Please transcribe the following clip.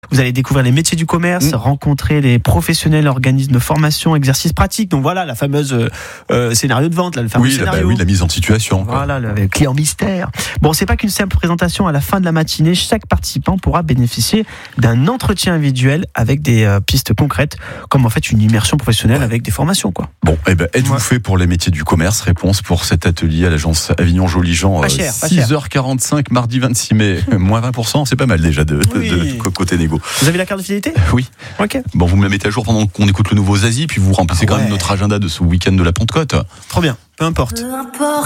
Vous allez découvrir les métiers du commerce, rencontrer les professionnels, organismes de formation, exercices pratiques. Donc voilà, la fameuse scénario de vente, là, le fameux scénario. La mise en situation. Voilà, le client mystère. Bon, c'est pas qu'une simple présentation. À la fin de la matinée, chaque participant pourra bénéficier d'un entretien individuel avec des pistes concrètes, comme en fait une immersion professionnelle avec des formations, quoi. Bon, êtes-vous fait pour les métiers du commerce? Réponse pour cet atelier à l'agence Avignon Joligean. Pas cher. 6h45, mardi 26 mai. Moins 20%, c'est pas mal déjà de côté négo. Vous avez la carte de fidélité? Oui. Ok. Bon, vous me la mettez à jour pendant qu'on écoute le nouveau Zazie, puis vous remplissez quand même notre agenda de ce week-end de la Pentecôte. Trop bien. Peu importe.